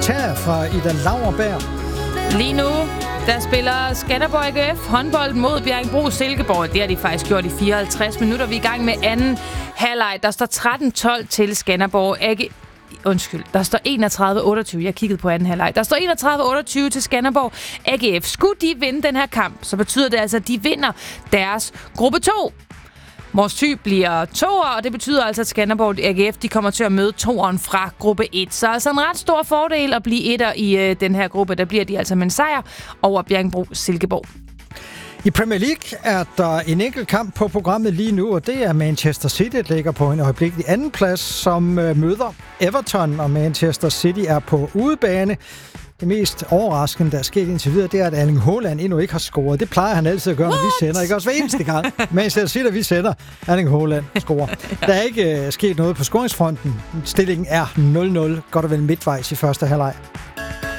kommentar fra Ida Lauerberg. Lige nu, der spiller Skanderborg AGF håndbold mod Bjerringbro Silkeborg. Det har de faktisk gjort i 54 minutter. Vi er i gang med anden halvleg. Der står 13-12 til Skanderborg AGF. Der står 31-28. Jeg kiggede på anden halvleg. Der står 31-28 til Skanderborg AGF. Skulle de vinde den her kamp, så betyder det altså, at de vinder deres gruppe 2. Vores typ bliver 2'er, og det betyder altså, at Skanderborg AGF de kommer til at møde 2'eren fra gruppe 1. Så altså en ret stor fordel at blive 1'er i den her gruppe. Der bliver de altså med en sejr over Bjerringbro Silkeborg. I Premier League er der en enkelt kamp på programmet lige nu, og det er Manchester City, der ligger på en øjeblikkelig anden plads, som møder Everton, og Manchester City er på udebane. Det mest overraskende, der er sket indtil videre, det er, at Erling Haaland endnu ikke har scoret. Det plejer han altid at gøre, når vi sender. Ikke også hver eneste gang. Manchester City, vi sender, Erling Haaland scorer. Der er ikke sket noget på scoringsfronten. Stillingen er 0-0, godt og vel midtvejs i første halvleg.